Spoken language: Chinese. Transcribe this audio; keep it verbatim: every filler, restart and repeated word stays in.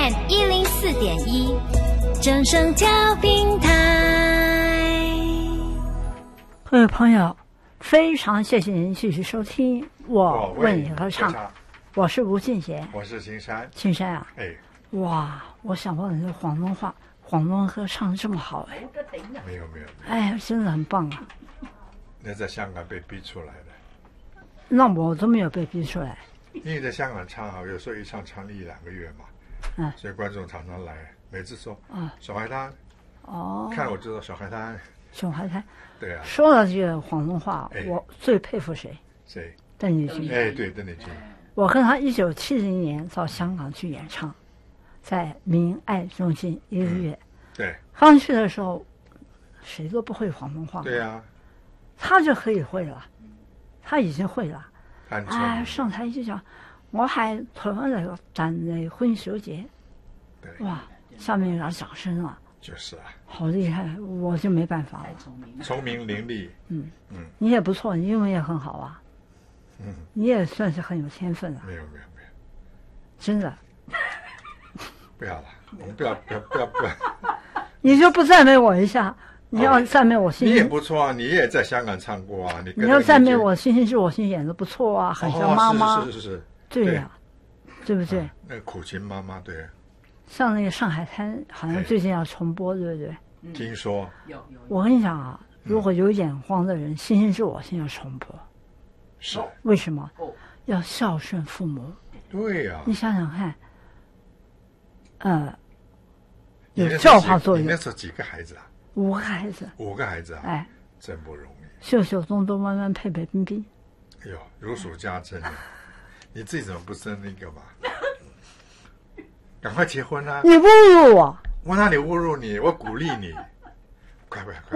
M 一零四点一，正声调频台。 各位朋友，非常谢谢您继续收听我为你合唱，我是吴俊贤， 我是青山。 青山啊， 哎， 哇，我想问你的广东话，广东歌唱得这么好哎， 没有没有， 哎，真的很棒啊。 那在香港被逼出来的， 那我都没有被逼出来。 因为在香港唱好，有时候一唱唱一两个月嘛， 嗯， 所以观众常常来，每次说啊， 小海滩， 哦， 看我知道小海滩， 小海滩， 对啊。 说到这个广东话， 哎、 我最佩服谁？ 谁？ 邓丽君。 哎，对，邓丽君。 我跟他一九七零年到香港去演唱，在明爱中心一个月。 嗯、对。 刚去的时候，谁都不会广东话。 对呀、啊。 他就可以会了，他已经会了。 哎， 上台就讲，我係台灣嚟個鄧麗君小姐。 對。 哇，下面有掌聲啊。 就是啊。 好厲害，我就沒辦法了。 聰明伶俐。 嗯嗯。 你也不錯，你英文也很好啊。 嗯。 你也算是很有天分啊。 沒有沒有沒有。 真的。 不要了，我們不要不要不要不要。 你就不讚美我一下？你要讚美我星星， 你也不錯啊！你也在香港唱過啊！你你要讚美我星星是我心演的不錯啊，很像媽媽。 哦、是是是是， 對呀、啊，對不對？ 啊、那個苦情媽媽，對。 像那個上海灘，好像最近要重播，對不對？ 聽說。 我跟你講啊，如果有眼光的人，星星是我心要重播。 是。 為什麼？要孝順父母。 對呀、啊。 你想想看，呃，有教化作用。 你那時候幾個孩子啊？ 五個孩子， 五個孩子啊！ 哎， 真不容易。 秀秀、東東、彎彎、佩佩、冰冰， 哎呦，如數家珍啊！你自己怎麼不生那個嘛？趕快結婚啊！ 你侮辱我！ 我哪裡侮辱你？我鼓勵你，快快快！